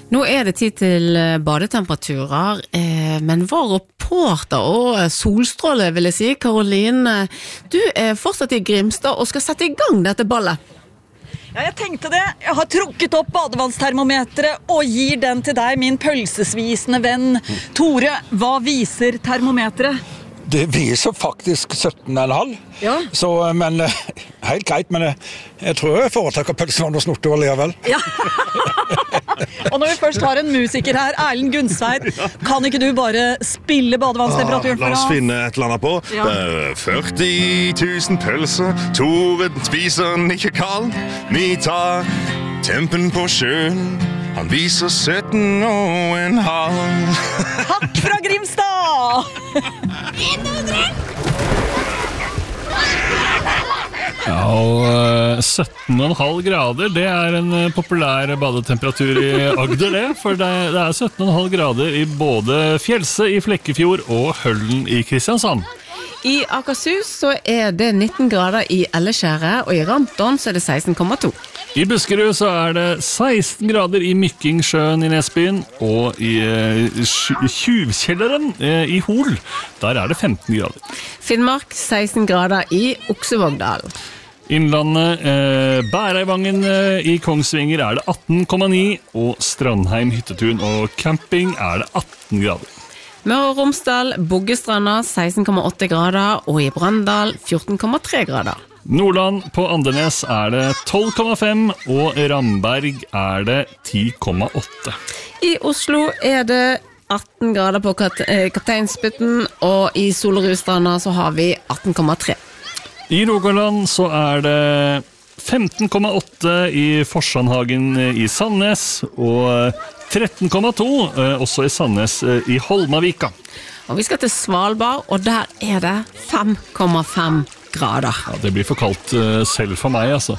Nå det tid til badetemperaturer, men vår reporter og solstråle, vil jeg si, Karoline, du fortsatt i Grimstad og skal sette i gang dette ballet. Ja, jeg tenkte det. Jeg har trukket opp badevannstermometeret og gir den til deg, min pølsesvisende venn. Tore, hva viser termometeret? Det viser faktisk 17,5. Ja. Så, men helt greit, men jeg tror jeg foretrekker pølsevann og snortøl likevel. Ja. Og når vi først har en musiker her, Erlend Gunstveit, kan ikke du bare spille badevannstemperaturen for La oss oss? finne et eller annet på. Ja. 40 000 pølser, Tore spiser den ikke kald. Vi tar tempen på sjøen, han viser 17,5. Takk fra Grimstad! Ja, og 17,5 grader, det en populær badetemperatur i Agder, det. For det 17,5 grader i både Fjelse i Flekkefjord og Høllen i Kristiansand. I Akershus så det 19 grader i Elleskjæret, og i Ranton så det 16,2. I Buskerud så det 16 grader i Mykkingsjøen i Nesbyen, og i Tjuvkjelleren i Hol, der det 15 grader. Finnmark 16 grader i Oksevågdal. Innlandet, Bæreivangen i Kongsvinger det 18,9, og Strandheim, Hyttetun og camping det 18 grader. Møre og Romsdal, Boggestranda 16,8 grader, og i Brandal 14,3 grader. Nordland på Andenes det 12,5, og Ramberg det 10,8. I Oslo det 18 grader på Kapteinsbytten, og i Solerudstranda så har vi 18,3. I Rogaland så det 15,8 i Forsandhagen i Sandnes, og 13,2 også i Sandnes i Holmavika. Og vi skal til Svalbard, og der det 5,5 grader. Ja, det blir for kaldt selv for meg, altså.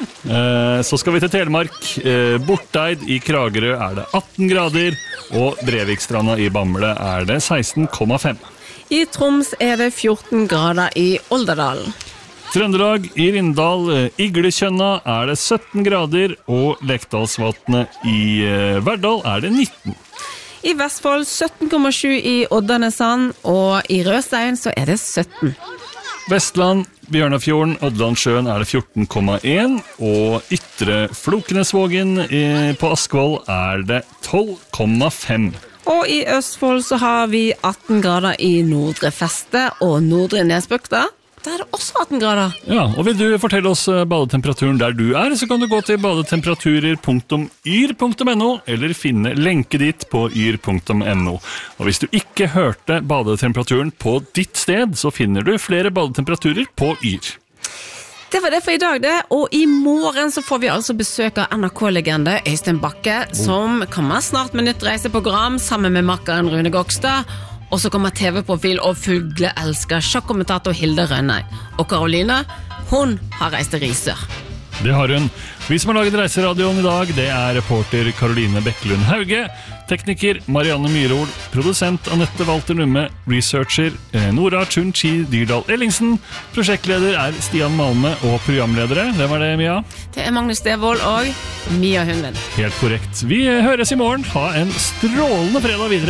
Så skal vi til Telemark. Borteid i Kragerø det 18 grader, og Brevikstranda i Bamble det 16,5. I Troms det 14 grader i Olderdalen. Trøndelag i Rindal, Iglekjønna det 17 grader, og Lekdalsvatnet i Verdal det 19. I Vestfold 17,7 i Oddanesand, og i Røstein så det 17. Vestland, Bjørnafjorden, Odlandsjøen det 14,1, og Ytre Flokenesvågen på Askvoll det 12,5. Og i Østfold så har vi 18 grader i Nordre Feste og Nordre Nesbukta. Der det også 18 grader. Ja, og vil du fortelle oss badetemperaturen der du så kan du gå til badetemperaturer.yr.no, eller finne lenke dit på yr.no. Og hvis du ikke hørte badetemperaturen på ditt sted, så finner du flere badetemperaturer på Yr. Det var det for i dag det, og i morgen så får vi altså besøk av NRK-legende Øystein Bakke, som kommer snart med nytt reiseprogram sammen med makkeren Rune Gokstad. Og så kommer TV-profil og fugleelsker sjakkommentator Hilde Rønneid. Og Karoline, hun har reist til Risør. Det har hun. Vi som har laget Reiseradioen i dag, det reporter Karoline Bekkelund Hauge, tekniker Marianne Myrhol, produsent Annette Walter Numme, researcher Nora Chun-Chi Dyrdal Ellingsen, prosjektleder Stian Malme, og programledere, det var det, Mia? Det Magnus Devold og Mia Hundven. Helt korrekt. Vi høres i morgen. Ha en strålende fredag videre.